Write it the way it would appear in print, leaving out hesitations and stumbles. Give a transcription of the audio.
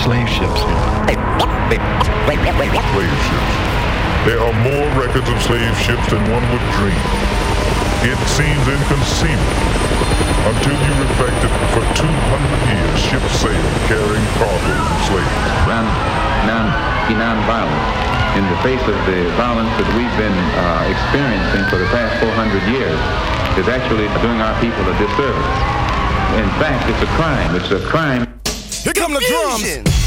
slave ships. Slave ships. There are more records of slave ships than one would dream. It seems inconceivable until you reflect that for 200 years ships sailed carrying cargo and slaves. Non-violence. In the face of the violence that we've been experiencing for the past 400 years is actually doing our people a disservice. In fact, it's a crime. It's a crime. Here come the drums.